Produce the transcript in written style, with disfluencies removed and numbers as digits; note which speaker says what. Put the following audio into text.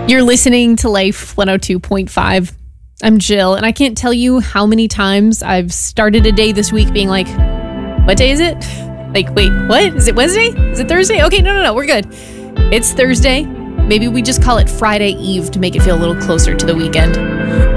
Speaker 1: You're listening to Life 102.5. I'm Jill, and I can't tell you how many times I've started a day this week being like, what day is it? Like, wait, what? Is it Wednesday? Is it Thursday? Okay, no, we're good. It's Thursday. Maybe we just call it Friday Eve to make it feel a little closer to the weekend.